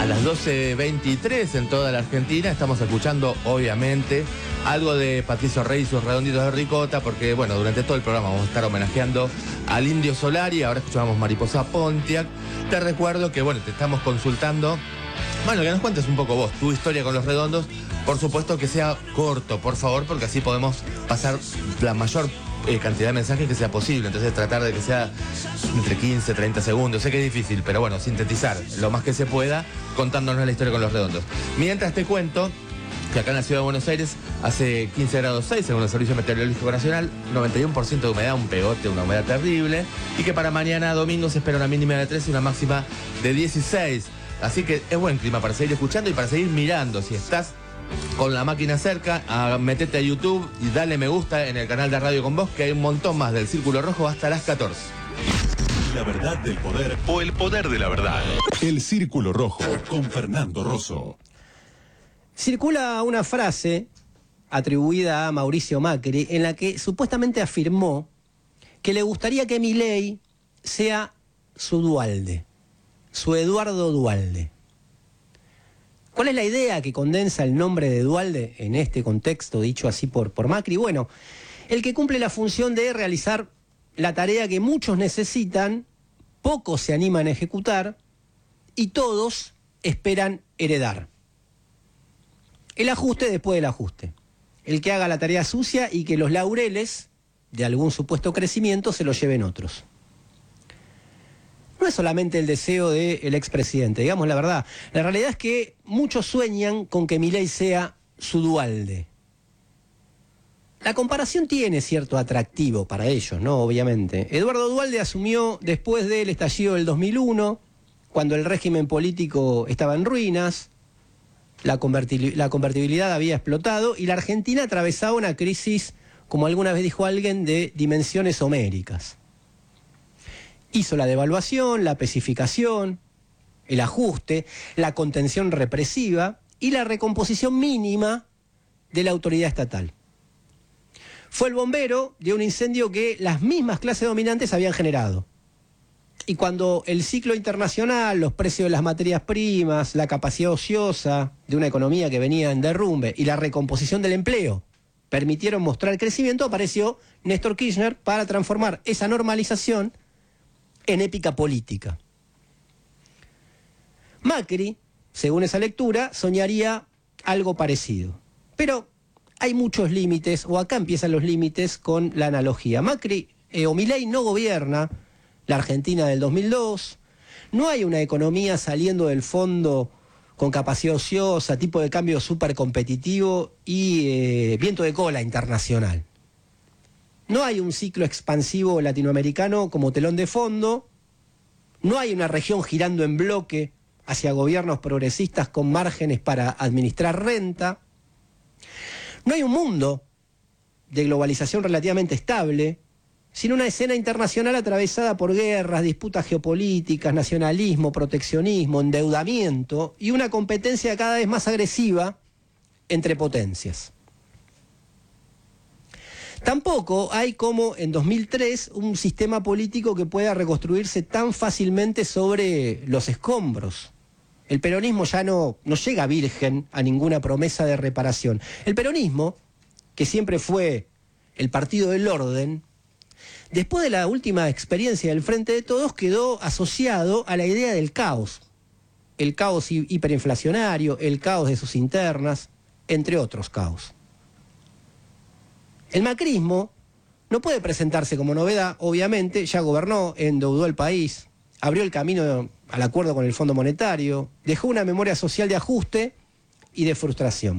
A las 12:23 en toda la Argentina estamos escuchando, obviamente, algo de Patricio Rey y sus redonditos de ricota, porque, bueno, durante todo el programa vamos a estar homenajeando al Indio Solari. Ahora escuchamos Mariposa Pontiac. Te recuerdo que, bueno, te estamos consultando. Bueno, que nos cuentes un poco vos, tu historia con los redondos. Por supuesto que sea corto, por favor, porque así podemos pasar la mayor cantidad de mensajes que sea posible. Entonces tratar de que sea entre 15, 30 segundos. Sé que es difícil, pero bueno, sintetizar lo más que se pueda contándonos la historia con los redondos. Mientras te cuento que acá en la ciudad de Buenos Aires hace 15 grados 6 según el Servicio Meteorológico Nacional, 91% de humedad, un pegote, una humedad terrible, y que para mañana domingo se espera una mínima de 13 y una máxima de 16. Así que es buen clima para seguir escuchando y para seguir mirando. Si estás con la máquina cerca, metete a YouTube y dale me gusta en el canal de Radio Con Vos, que hay un montón más del Círculo Rojo hasta las 14. La verdad del poder o el poder de la verdad. El Círculo Rojo con Fernando Rosso. Circula una frase atribuida a Mauricio Macri en la que supuestamente afirmó que le gustaría que Milei sea su Duhalde, su Eduardo Duhalde. ¿Cuál es la idea que condensa el nombre de Duhalde en este contexto, dicho así por Macri? Bueno, el que cumple la función de realizar la tarea que muchos necesitan, pocos se animan a ejecutar y todos esperan heredar. El ajuste después del ajuste. El que haga la tarea sucia y que los laureles de algún supuesto crecimiento se los lleven otros. No es solamente el deseo del expresidente, digamos la verdad. La realidad es que muchos sueñan con que Milei sea su Duhalde. La comparación tiene cierto atractivo para ellos, ¿no? Obviamente. Eduardo Duhalde asumió después del estallido del 2001, cuando el régimen político estaba en ruinas, la convertibilidad había explotado y la Argentina atravesaba una crisis, como alguna vez dijo alguien, de dimensiones homéricas. Hizo la devaluación, la especificación, el ajuste, la contención represiva y la recomposición mínima de la autoridad estatal. Fue el bombero de un incendio que las mismas clases dominantes habían generado. Y cuando el ciclo internacional, los precios de las materias primas, la capacidad ociosa de una economía que venía en derrumbe y la recomposición del empleo permitieron mostrar crecimiento, apareció Néstor Kirchner para transformar esa normalización en épica política. Macri, según esa lectura, soñaría algo parecido. Pero hay muchos límites, o acá empiezan los límites con la analogía. Macri o Milei no gobierna la Argentina del 2002, no hay una economía saliendo del fondo con capacidad ociosa, tipo de cambio súper competitivo y viento de cola internacional. No hay un ciclo expansivo latinoamericano como telón de fondo, no hay una región girando en bloque hacia gobiernos progresistas con márgenes para administrar renta, no hay un mundo de globalización relativamente estable, sino una escena internacional atravesada por guerras, disputas geopolíticas, nacionalismo, proteccionismo, endeudamiento y una competencia cada vez más agresiva entre potencias. Tampoco hay, como en 2003, un sistema político que pueda reconstruirse tan fácilmente sobre los escombros. El peronismo ya no llega virgen a ninguna promesa de reparación. El peronismo, que siempre fue el partido del orden, después de la última experiencia del Frente de Todos, quedó asociado a la idea del caos. El caos hiperinflacionario, el caos de sus internas, entre otros caos. El macrismo no puede presentarse como novedad, obviamente, ya gobernó, endeudó el país, abrió el camino al acuerdo con el Fondo Monetario, dejó una memoria social de ajuste y de frustración.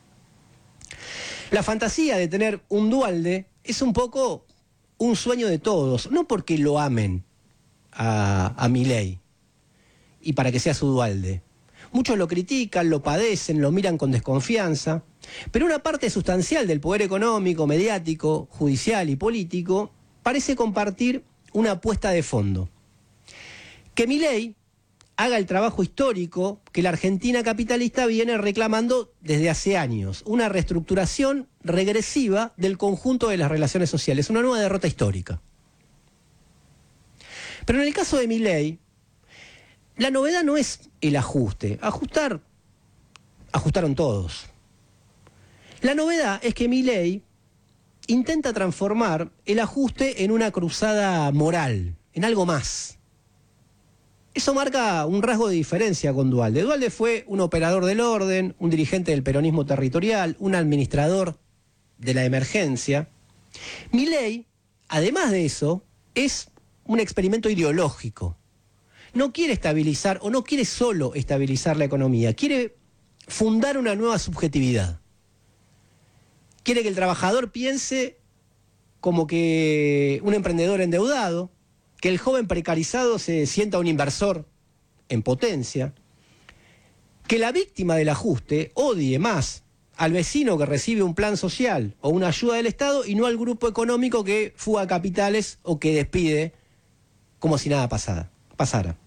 La fantasía de tener un Duhalde es un poco un sueño de todos, no porque lo amen a Milei y para que sea su Duhalde. Muchos lo critican, lo padecen, lo miran con desconfianza, pero una parte sustancial del poder económico, mediático, judicial y político parece compartir una apuesta de fondo. Que Milei haga el trabajo histórico que la Argentina capitalista viene reclamando desde hace años, una reestructuración regresiva del conjunto de las relaciones sociales, una nueva derrota histórica. Pero en el caso de Milei, la novedad no es el ajuste. Ajustaron todos. La novedad es que Milei intenta transformar el ajuste en una cruzada moral, en algo más. Eso marca un rasgo de diferencia con Duhalde. Duhalde fue un operador del orden, un dirigente del peronismo territorial, un administrador de la emergencia. Milei, además de eso, es un experimento ideológico. No quiere estabilizar, o no quiere solo estabilizar la economía, quiere fundar una nueva subjetividad. Quiere que el trabajador piense como que un emprendedor endeudado, que el joven precarizado se sienta un inversor en potencia, que la víctima del ajuste odie más al vecino que recibe un plan social o una ayuda del Estado y no al grupo económico que fuga capitales o que despide como si nada pasara.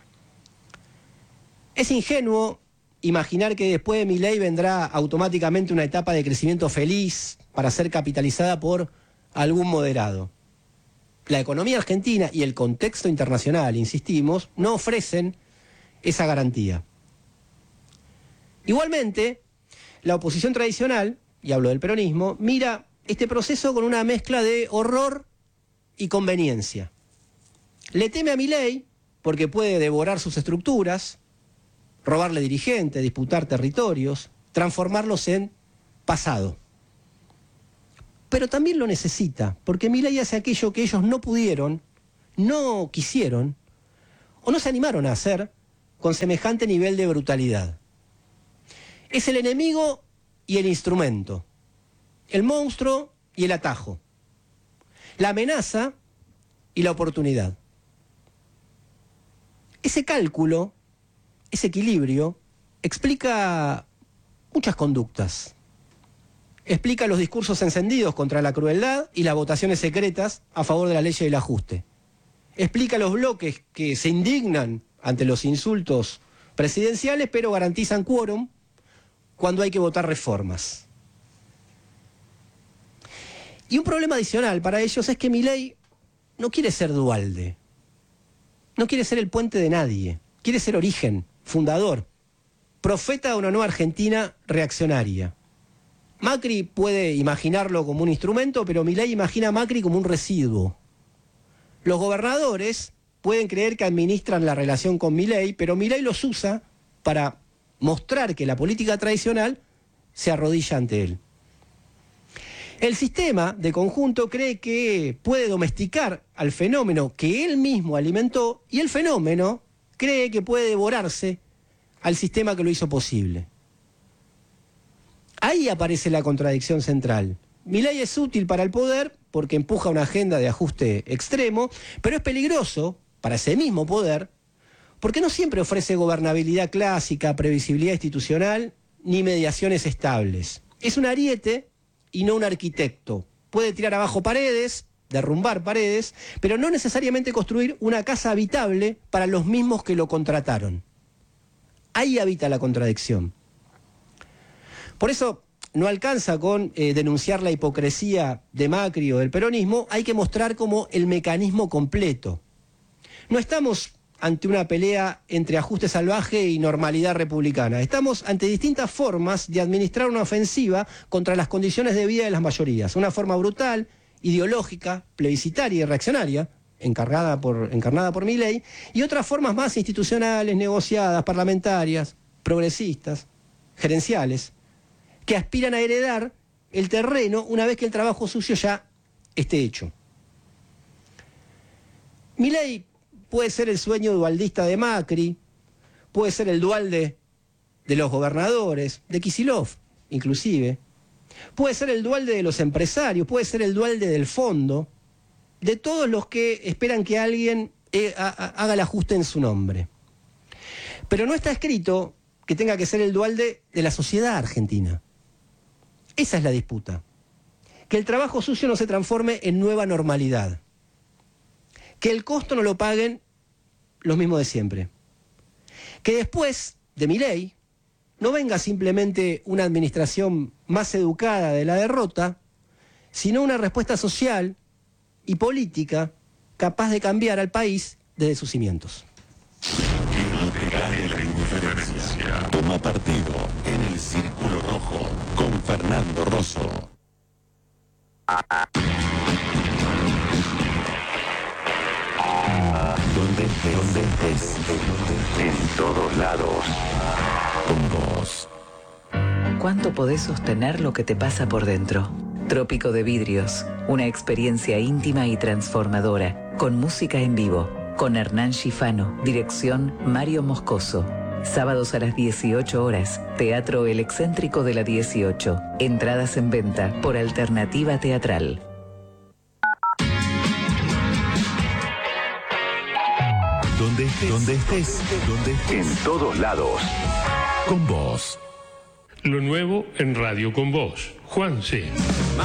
Es ingenuo imaginar que después de Milei vendrá automáticamente una etapa de crecimiento feliz para ser capitalizada por algún moderado. La economía argentina y el contexto internacional, insistimos, no ofrecen esa garantía. Igualmente, la oposición tradicional, y hablo del peronismo, mira este proceso con una mezcla de horror y conveniencia. Le teme a Milei porque puede devorar sus estructuras, robarle dirigentes, disputar territorios, transformarlos en pasado. Pero también lo necesita, porque Milei hace aquello que ellos no pudieron, no quisieron, o no se animaron a hacer con semejante nivel de brutalidad. Es el enemigo y el instrumento, el monstruo y el atajo, la amenaza y la oportunidad. Ese cálculo, ese equilibrio, explica muchas conductas. Explica los discursos encendidos contra la crueldad y las votaciones secretas a favor de la ley del ajuste. Explica los bloques que se indignan ante los insultos presidenciales, pero garantizan quórum cuando hay que votar reformas. Y un problema adicional para ellos es que Milei no quiere ser Duhalde, no quiere ser el puente de nadie, quiere ser origen, fundador, profeta de una nueva Argentina reaccionaria. Macri puede imaginarlo como un instrumento, pero Milei imagina a Macri como un residuo. Los gobernadores pueden creer que administran la relación con Milei, pero Milei los usa para mostrar que la política tradicional se arrodilla ante él. El sistema de conjunto cree que puede domesticar al fenómeno que él mismo alimentó y el fenómeno cree que puede devorarse al sistema que lo hizo posible. Ahí aparece la contradicción central. Milei es útil para el poder porque empuja una agenda de ajuste extremo, pero es peligroso para ese mismo poder porque no siempre ofrece gobernabilidad clásica, previsibilidad institucional ni mediaciones estables. Es un ariete y no un arquitecto. Puede tirar abajo paredes, derrumbar paredes, pero no necesariamente construir una casa habitable para los mismos que lo contrataron. Ahí habita la contradicción. Por eso no alcanza con denunciar la hipocresía de Macri o del peronismo, hay que mostrar como el mecanismo completo. No estamos ante una pelea entre ajuste salvaje y normalidad republicana. Estamos ante distintas formas de administrar una ofensiva contra las condiciones de vida de las mayorías. Una forma brutal, ideológica, plebiscitaria y reaccionaria, encarnada por Milei, y otras formas más institucionales, negociadas, parlamentarias, progresistas, gerenciales, que aspiran a heredar el terreno una vez que el trabajo sucio ya esté hecho. Milei puede ser el sueño dualdista de Macri, puede ser el Duhalde de los gobernadores, de Kicillof inclusive, puede ser el Duhalde de los empresarios, puede ser el Duhalde del fondo, de todos los que esperan que alguien haga el ajuste en su nombre. Pero no está escrito que tenga que ser el Duhalde de la sociedad argentina. Esa es la disputa. Que el trabajo sucio no se transforme en nueva normalidad. Que el costo no lo paguen los mismos de siempre. Que después de Milei no venga simplemente una administración más educada de la derrota, sino una respuesta social y política capaz de cambiar al país desde sus cimientos. estés. En todos lados. Con vos. ¿Cuánto podés sostener lo que te pasa por dentro? Trópico de Vidrios, una experiencia íntima y transformadora, con música en vivo, con Hernán Schifano, dirección Mario Moscoso. Sábados a las 18 horas, Teatro El Excéntrico de la 18. Entradas en venta por Alternativa Teatral. Donde estés. En todos lados. Con vos. Lo nuevo en Radio con Vos. Juan C.